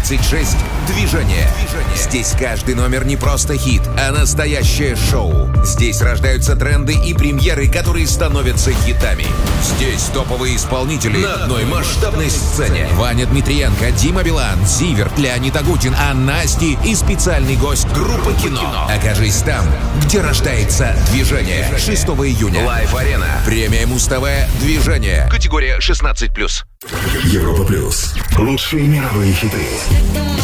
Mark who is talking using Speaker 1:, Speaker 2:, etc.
Speaker 1: 26 «Движение». Здесь каждый номер не просто хит, а настоящее шоу. Здесь рождаются тренды и премьеры, которые становятся хитами. Здесь топовые исполнители на одной масштабной сцене. Ваня Дмитриенко, Дима Билан, Зиверт, Леонид Агутин, Анна Асти и специальный гость группы «Кино». Окажись там, где рождается «Движение». 6 июня. Лайв-арена. Премия Муз-ТВ «Движение». Категория 16+.
Speaker 2: Европа плюс. Лучшие мировые хиты.